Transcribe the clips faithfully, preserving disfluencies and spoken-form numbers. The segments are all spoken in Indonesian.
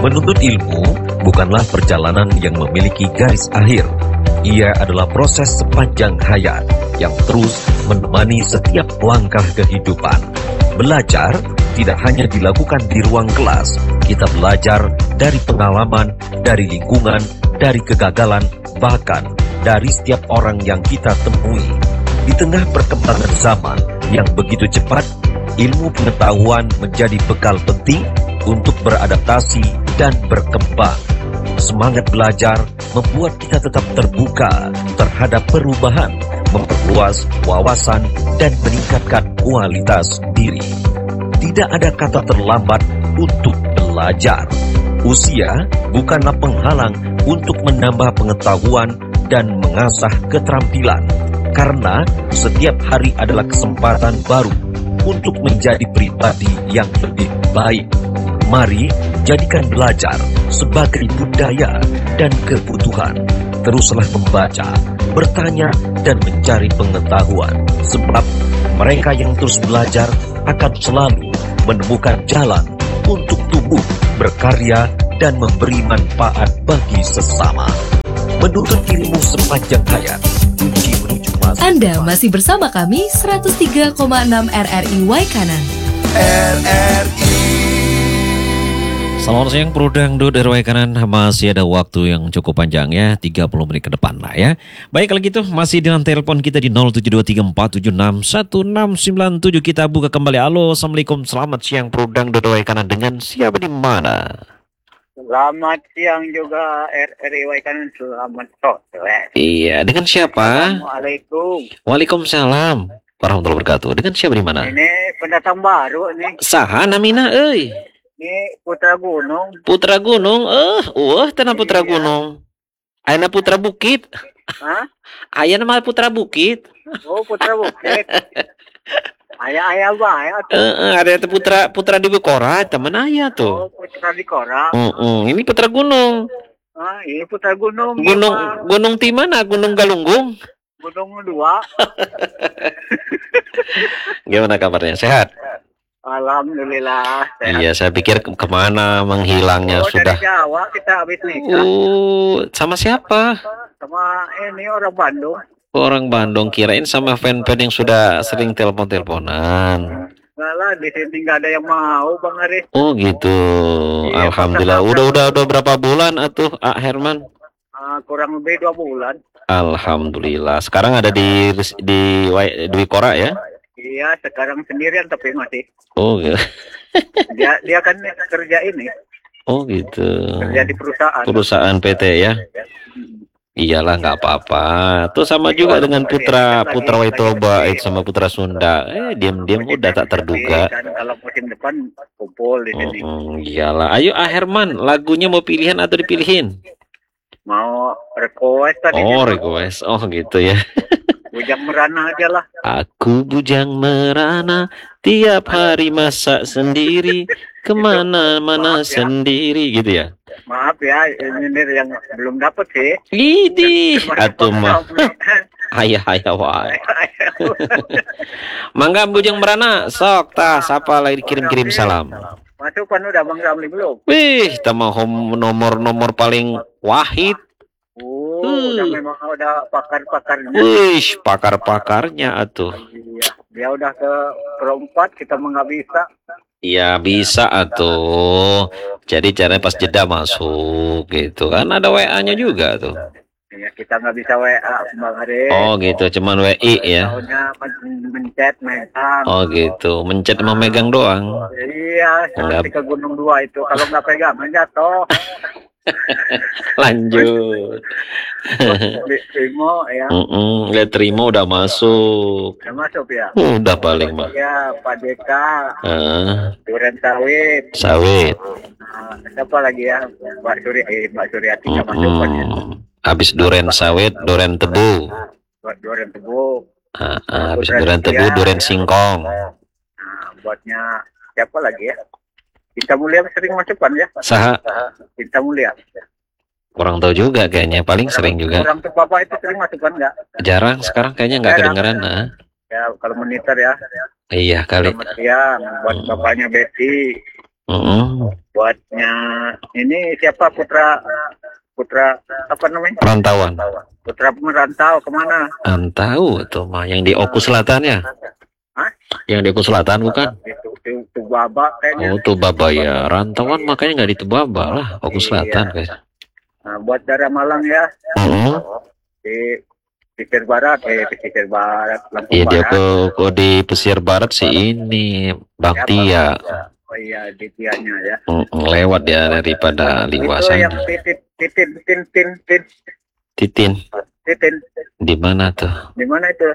Menuntut ilmu bukanlah perjalanan yang memiliki garis akhir. Ia adalah proses sepanjang hayat yang terus menemani setiap langkah kehidupan. Belajar tidak hanya dilakukan di ruang kelas. Kita belajar dari pengalaman, dari lingkungan, dari kegagalan, bahkan dari setiap orang yang kita temui. Di tengah perkembangan zaman yang begitu cepat, ilmu pengetahuan menjadi bekal penting untuk beradaptasi dan berkembang. Semangat belajar membuat kita tetap terbuka terhadap perubahan, memperluas wawasan, dan meningkatkan kualitas diri. Tidak ada kata terlambat untuk belajar. Usia bukanlah penghalang untuk menambah pengetahuan dan mengasah keterampilan, karena setiap hari adalah kesempatan baru untuk menjadi pribadi yang lebih baik. Mari jadikan belajar sebagai budaya dan kebutuhan. Teruslah membaca, bertanya, dan mencari pengetahuan, sebab mereka yang terus belajar akan selalu menemukan jalan untuk tumbuh, berkarya, dan memberi manfaat bagi sesama. Menuntut ilmu sepanjang hayat, kunci menuju masa. Anda masih bersama kami seratus tiga koma enam R R I Waikanan. R R I. Selamat siang Bro Dangdut dari Waikanan. Masih ada waktu yang cukup panjang ya, tiga puluh menit ke depan lah ya. Baik, kalau gitu masih dengan telepon kita di nol tujuh dua tiga empat tujuh enam satu enam sembilan tujuh. Kita buka kembali. Halo, Assalamualaikum, selamat siang Bro Dangdut dari Waikanan. Dengan siapa di mana? Selamat siang juga R R I Waikanan, selamat sore. Iya, dengan siapa? Assalamualaikum. Waalaikumsalam warahmatullahi wabarakatuh. Dengan siapa di mana? Ini pendatang baru nih. Saha namina euy? Ini Putra Gunung. Putra Gunung, eh, uh, tanah Putra Iya. Gunung. Ayana Putra Bukit. Hah? Ayana mah Putra Bukit. Oh, Putra Bukit. Ayah-ayah banyak. Eh, eh, ada itu Putra Putra di Bukora, teman ayah Oh, tuh. Putra di Korang. Uh, uh, ini Putra Gunung. Ah, ini Putra Gunung. Gunung Gimana? Gunung di mana? Gunung Galunggung. Gunung dua. Gimana kabarnya? Sehat? Alhamdulillah. Sehat. Iya, saya pikir ke kemana menghilangnya Oh, sudah. dari Jawa kita habis nikah. Uh, sama siapa? Sama ini orang Bandung. Orang Bandung, kirain sama fan-fan yang sudah sering telepon-teleponan. Enggak lah, di sini nggak ada yang mau, Bang Aris. Oh gitu. Iya, Alhamdulillah. pasang- Udah udah udah berapa bulan atuh, Ah Herman? Ah, kurang lebih dua bulan. Alhamdulillah. Sekarang ada di di di Dwi Kora ya? Iya, sekarang sendirian tapi masih. Oh gitu. Dia dia kan kerja ini, Oh gitu. kerja di perusahaan. Perusahaan P T ya? Iyalah, nggak apa-apa. Tuh sama juga dengan putra putra Waitoba itu sama putra Sunda. Eh diam-diam udah tak terduga. Kan kalau musim depan kumpul di sini. Oh, iyalah. Ayo Ah Herman, lagunya mau pilihan atau dipilihin? Mau request tadi. Oh dia, request. Oh gitu ya. Bujang merana aja lah. Aku bujang merana, tiap hari masak sendiri, kemana-mana Maaf ya. sendiri gitu ya. Maaf ya, ini nih yang belum dapat sih. Idih, Terima atuh kasih, mah Om. ayah ayah wae. Mangga bujang merana, sok tah sapa lagi kirim-kirim salam. Masuk kan udah Bang Ramli belum? Wih, tama home nomor-nomor paling wahid. Oh, Hmm. udah memang udah pakar-pakarnya. Wih, pakar-pakarnya atuh. Iya, dia udah ke perempat, kita mah nggak bisa. Iya bisa atuh. Jadi caranya pas jeda masuk gitu kan, ada W A-nya juga tuh. Iya, kita nggak bisa W A, Bang Aris. Oh gitu, cuman W I ya. Tahunya men- mencet, megang. Oh gitu, mencet sama megang doang. Iya, Enggak. nanti ke Gunung Dua itu. Kalau nggak pegangan jatuh. Lanjut. Di Primo ya, Mm-mm, lihat terima udah masuk. udah masuk ya. Udah paling mah. Ya, Pak Deka, Ah, Duren Sawit. sawit. Nah, siapa lagi ya? Mbak Surya, eh, Mbak Suryati nggak masuk kan ya? Mm-mm. Habis duren sawit, duren tebu. Buat Duren Tebu. Ah, ah, habis duren tebu, duren singkong. Nah, buatnya siapa lagi ya? Cinta Mulia sering masuk kan ya? Saha? Cinta Mulia. Kurang tahu juga kayaknya, paling sering juga. Orang tua bapak itu sering masuk kan nggak? Jarang sekarang kayaknya nggak Jarang. kedengeran. Ah. Ya kalau monitor ya. Iya kali. Selamat siang buat bapaknya Betty. Mm-mm. buatnya ini siapa putra putra apa namanya? Perantauan. Putra merantau kemana? Antau tuh mah yang di Oku Selatan ya? Hah? Yang di Oku Selatan bukan? Itu itu Tubaba kayaknya. Oh, Tubaba ya. Rantauan makanya nggak di Tubaba lah, Oku Selatan guys. Nah, buat daerah Malang ya. Mm-hmm. Di pesisir barat, eh pesisir barat, Lampung Iya dia Barat. ke, ke di pesisir barat sih ini Bang Tia. Oh iya, di Tianya ya. Mm-mm, lewat ya daripada Itu Liwasan. yang titin titin titin titin Titin. titin. Di mana tuh? Di mana itu?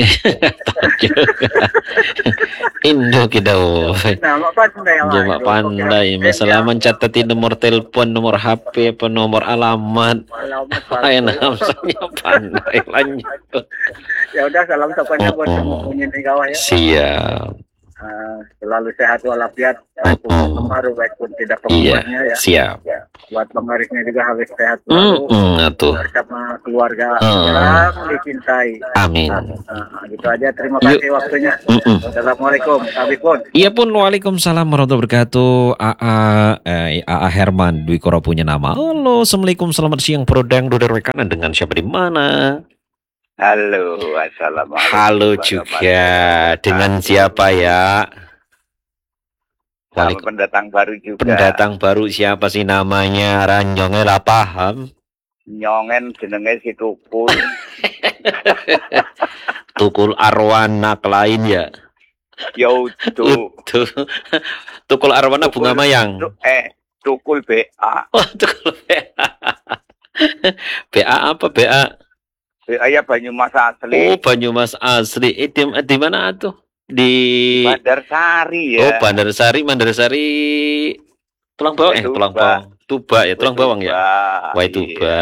Indo kita Nama pandai. Jema pandai masalah mencatati nomor telepon, nomor H P, apa nomor alamat. Alamat Ayo namanya pandai lanjut. Ya udah, salam sapanya buat semua penyanyi kawah ya. Siap. Uh, selalu sehat walafiat. Mm-mm. Baru baik pun tidak Iya, pengumumannya ya. siap. Ya. Buat Bang Arisnya juga harus sehat selalu. Mm-mm, atuh. Bersama keluarga Mm. yang dicintai. Amin. Nah, gitu aja. Terima kasih waktunya. Mm-mm. Assalamualaikum. Habis pun. Iya pun, waalaikumsalam warahmatullahi wabarakatuh. A A eh, A A Herman Dwi Koro punya nama. Halo, assalamualaikum, selamat siang, Brodang Dodar Rekanan, dengan siapa di mana? Halo, assalamualaikum. Halo juga, dengan siapa ya? Sama Waalaikum- pendatang baru juga. Pendatang baru siapa sih namanya? Ranjongnya lah paham. Nyongen jenenge si Tukul. Tukul arwana lain ya. Yo tu. Tuh. Tukul arwana bunga mayang. Tu- eh Tukul B A. Oh, tukul B A. B A apa B A? B A ya Banyumas asli. Oh, Banyumas asli. Eh, di, di mana tuh? Di Bandarsari ya. Oh, Bandarsari, Bandarsari. Tulang bawang eh, Tuba. tulang bawang. Tuba ya, tulang bawang ya. Wai Iya. Tuba,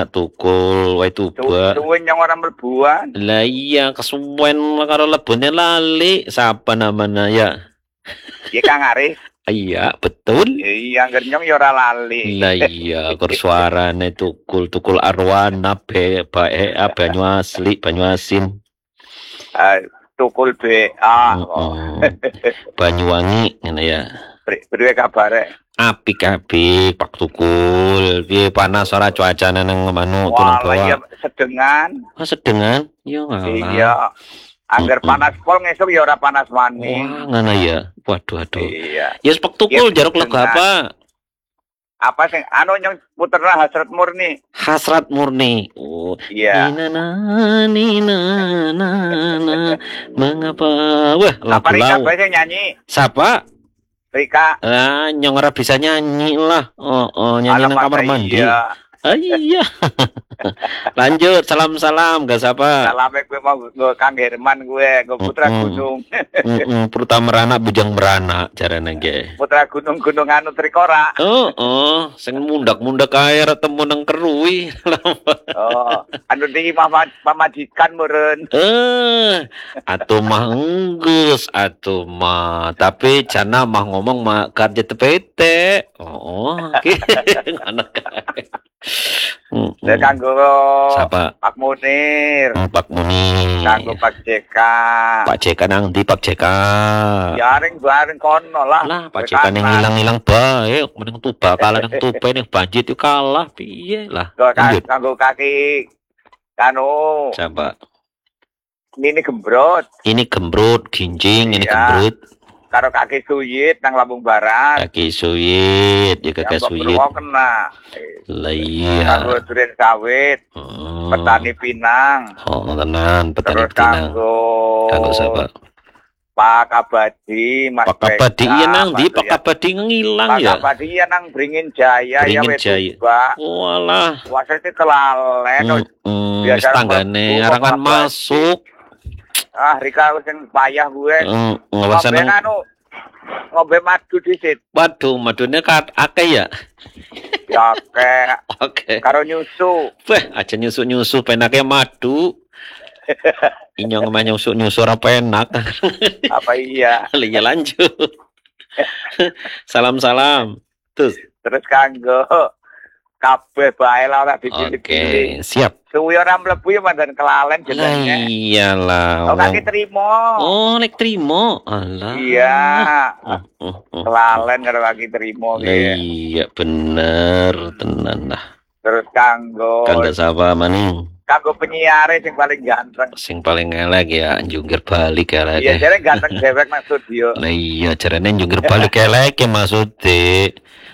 Tukul, Wai Tuba. Suwen yang orang mlebuan. Lah iya, kesuwen karo lebone lali. Siapa namanya ya? Ya Kang Aris. Iya, betul. Iya, gernyong ya ora lali. Lah iya, kursuarane Tukul, Tukul arwana be bae banyu asli, banyu asin. Ah, Tukul B A. Mm-mm. Banyuwangi ngene ya. Priwe kabare? Apik apik Pak Tukul. Piye panas ora cuacane nang manu tulang Wah, iya bawah. sedengan. Oh, sedengan? Iya ngalah. Iya. Angger Mm-mm. panas pol ngesuk ya ora panas maning. Wah, ngono ya. Waduh aduh. Iya. Ya Pak Tukul Iya, jaruk lega sedengan. apa? Apa sing anu yang puterna hasrat murni? Hasrat murni. Oh. Iya. Nina na nina na na mengapa? Wah, Apa lagu Rika lau. bae sing nyanyi? Siapa? Rika. Ah, nyong ora bisa nyanyi lah. Oh, oh nyanyi nang Alamat kamar mandi. Iya. Ah, iya. Lanjut, salam-salam, gak siapa. Salame kowe mau nggo Kang Herman kowe, nggo Putra Mm-mm. Gunung. Mm-mm, Pruta merana bujang merana carane ge. Putra Gunung-gunung anu Trikora. Oh, oh, sing mundak-mundak ae ketemu nang keruwi. Oh, anu tinggi mama pamajikan meureun. Eh, atuh mah enggeus, atuh mah. Tapi cana mah ngomong mah kerja tepete. Oh, oke. Anak kae. Mm-mm. Saya kanggo Siapa? Pak Munir, Hmm, Pak Muni. kanggo Pak J K. Pak Jeka nang di Pak Jeka. Yaring bareng kono lah. Lah, Pak Jeka yang hilang-hilang bae, mending tuba kalah nang tuba ning banjit itu kalah piye lah. Kanggo Lanjut. kanggo kaki kanu Coba. ini gembrot Ini gembrut, ginjing, ini Iya. gembrut. karo kaki suyit nang Lampung Barat. Kaki suyit, ya kakak Yang suyit. Mbok kena. Lah iya. Kanggo duren sawit, Hmm. petani pinang. Oh, tenan, petani Terus pinang. kanggo Kanggo siapa? Pak Abadi, Mas Pak Abadi Beka, iya nang di Pak Pak Surya. Abadi ngilang Pak ya. Abadi ya nang Beringin Jaya ya Beringin wis Jaya. Mbak. Walah. Wasite kelalen. Hmm, biasa tanggane mlebu, arangan Pak Abadi. masuk. Ah, Rika wis sing payah gue. Hmm, Ngombe ngawasan nang anu ngombe madu disit. waduh, madunya kat akeh ya. Ya kayak Oke. karo nyusu. Wah, aja nyusuk-nyusuk penaknya madu. Inyong mah nyusuk-nyusuk ora penak. Apa iya? Ya lanjut. Salam-salam. Terus Terus kanggo kabeh bae lah ora Oke, dipilih-pilih. siap. Suwi ora mlebu ya mandan kelalen Lah jenenge. iyalah. Oh, wong- kaki terima. Oh, nek trimo. Alah. Iya. Uh, uh, uh. Kelalen karo kaki terima Lah piye. iya bener tenan lah. Terus kanggo Kanggo sapa maning? kanggo penyiare sing paling ganteng. Sing paling elek ya jungkir balik elek. Iya, jare ganteng dewek nang studio. Lah iya carane jungkir balik elek ya maksudnya.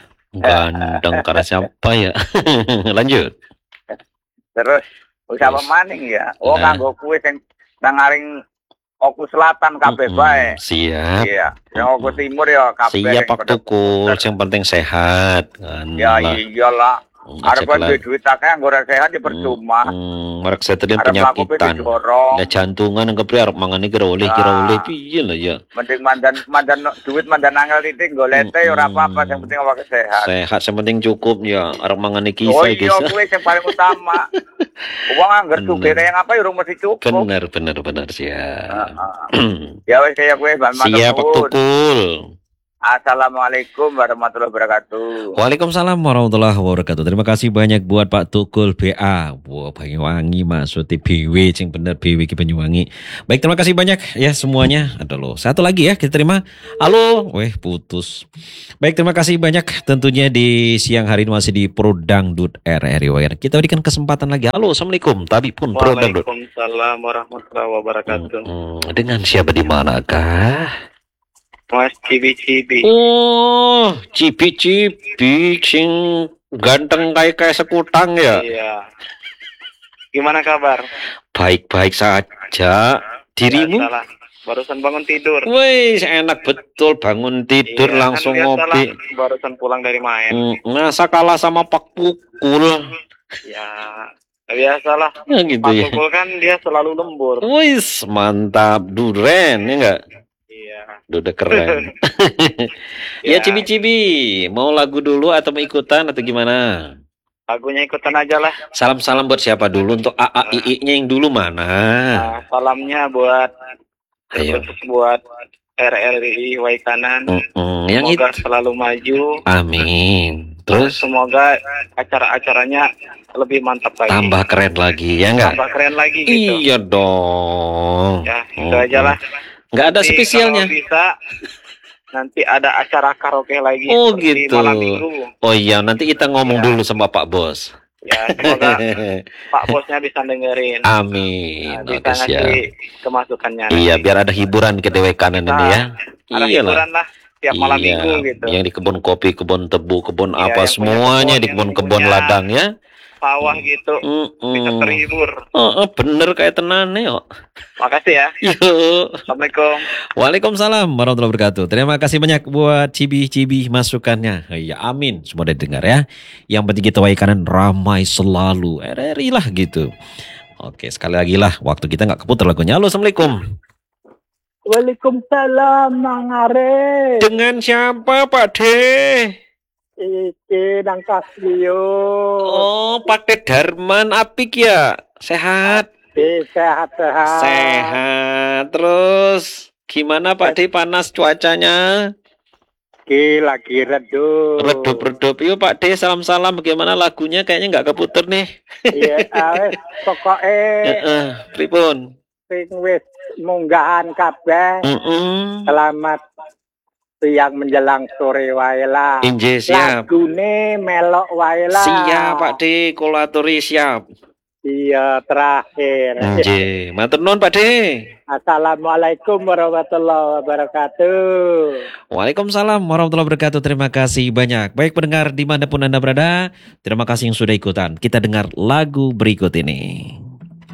Ganteng karena siapa ya? Lanjut. Terus wis apa Terus. maning ya? Oh, Nah. kanggo kuwi sing nang aring Oku Selatan kabeh Mm-mm, bae. Siap. Iya, yang Oku Timur ya kabeh. Siap sing Pak pada- Tukul, yang penting sehat. Kan Ya lah. iyalah. Arep Ngecek lah. duit duit akeh anggo ora sehat ya percuma. Hmm, marek setelin Arep laku penyakitan. pe dorong. Lah jantungan yang kepri arep mangan iki kira oleh kira Ah. oleh piye lah ya. Mending mandan mandan duit mandan angel titik golete ya ora apa-apa, yang penting awake sehat. Sehat yang penting cukup ya. Arep mangan iki Oh isa iki. iya, kuwi sing paling utama. Wong anggar Bener. sugih yang apa ya urung mesti cukup. Bener bener bener siap. Heeh. Ya wis kaya kuwi Bang Siap Pak Tukul. Assalamualaikum warahmatullahi wabarakatuh. Waalaikumsalam warahmatullahi wabarakatuh. Terima kasih banyak buat Pak Tukul B A. Wah, Banyuwangi maksudnya B W, cing bener B W ki Banyuwangi. Baik, terima kasih banyak ya semuanya. Ada loh. Satu lagi ya kita terima. Halo, weh putus. Baik, terima kasih banyak tentunya di siang hari ini masih di Pro Dangdut R R I W. Kita berikan kesempatan lagi. Halo, Assalamualaikum. Tapi pun Pro Dangdut. Waalaikumsalam warahmatullahi wabarakatuh. Hmm, dengan siapa di manakah? Mas Cibi-Cibi. Oh, cipi-cipi sing ganteng kayak kayak sekutang ya. Iya. Gimana kabar? Baik-baik saja. Dirimu? Ya, salah. Barusan bangun tidur. Wih, enak betul bangun tidur Iya, langsung kan biasalah, ngopi. Barusan pulang dari main. Hmm, masa kalah sama Pak Pukul? Ya, biasalah. Ya gitu Pak ya. Tukul kan dia selalu lembur. Wih, mantap, duren, ya enggak? Iya. Udah keren. Ya, cibi-cibi, mau lagu dulu atau mau ikutan atau gimana? Lagunya ikutan aja lah. Salam-salam buat siapa dulu? Untuk A A I I-nya yang dulu mana? Nah, salamnya buat Ayo. terus buat R R I Waikanan. Mm-mm, yang itu. Semoga selalu maju. Amin. Terus Semoga acara-acaranya lebih mantap lagi. tambah keren lagi, ya enggak? Tambah keren lagi gitu. Iya dong. Ya, itu Mm-mm. aja lah. Nggak ada Nanti spesialnya. kalau bisa nanti ada acara karaoke lagi Oh, seperti gitu. malam minggu. Oh iya, nanti kita ngomong Ya. dulu sama Pak Bos. Ya, semoga Pak Bosnya bisa dengerin. Amin. Nah, Oke, bisa siap. ngasih kemasukannya. Iya, nanti. biar ada hiburan ke Dewa Kanan ini ya. Ada Iyalah. hiburan lah tiap malam Iya, minggu gitu. yang di kebun kopi, kebun tebu, kebun Iya, apa yang punya semuanya kebun, di yang kebun-kebun punya- ladang ya. Sawah gitu. Bisa Mm-mm. terhibur. Oh, oh, bener kayak tenan yo. Makasih ya. Yuk. Assalamualaikum. Waalaikumsalam warahmatullahi wabarakatuh. Terima kasih banyak buat cibi-cibi masukannya. Ya amin, semua udah dengar ya. Yang penting kita Waikanan ramai selalu. R R I lah gitu. Oke, sekali lagi lah. Waktu kita nggak keputar lagunya. Halo, Assalamualaikum. Waalaikumsalam Mang Are. Dengan siapa Pak De? Iki nang Kasio. Oh, Pak De Darman Apik ya. Sehat. Sehat-sehat. Sehat. Terus gimana Pak De panas cuacanya? Ki lagi redup. Redup-redup. Yuk Pak De, salam-salam. Bagaimana lagunya? Kayaknya nggak keputar nih. Iya, awes pokoke Heeh, pripun? sing wis munggahan kabeh. Heeh. Selamat siang menjelang sore wae lah. Inje siap. Lagune melok wae lah. Siap Pak De, kolatori siap. Iya, terakhir. Inje, matur nuwun Pak De. Assalamualaikum warahmatullahi wabarakatuh. Waalaikumsalam warahmatullahi wabarakatuh. Terima kasih banyak. Baik pendengar dimanapun Anda berada, terima kasih yang sudah ikutan. Kita dengar lagu berikut ini.